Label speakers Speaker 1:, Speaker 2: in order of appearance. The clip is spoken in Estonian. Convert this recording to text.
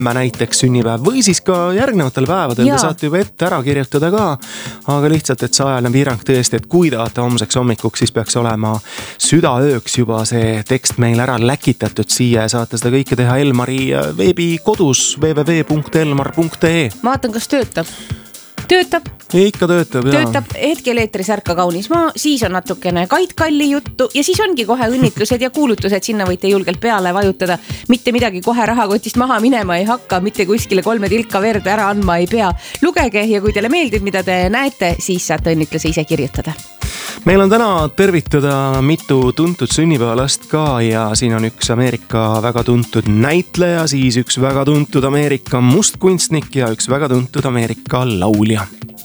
Speaker 1: näiteks sünnipäev või siis ka järgnevatel päevadel te saate juba ette ära kirjutada ka, aga lihtsalt, et see ajaline piirang tõesti, et kui tahate homseks hommikuks, siis peaks olema südaööks juba see tekst meil ära läkitatud siia ja saate seda kõike teha Elmari veebikodus www.elmar.ee.
Speaker 2: Ma vaatan, kas töötab. Töötab.
Speaker 1: Ikka töötab, jah.
Speaker 2: Töötab, hetkel eetris Ärka kaunis maa, siis on natukene Kait Kalli juttu ja siis ongi kohe õnnitlused ja kuulutused, sinna võite julgelt peale vajutada. Mitte midagi kohe rahakotist maha minema ei hakka, mitte kuskile 3 tilka verd ära andma ei pea. Lugege ja kui teile meeldib, mida te näete, siis saate õnnitluse ise kirjutada.
Speaker 1: Meil on täna tervitada mitu tuntud sünnipäevalast ka ja siin on üks Ameerika väga tuntud näitleja, siis üks väga tuntud Ameerika mustkunstnik ja üks väga tuntud Ameerika laulja.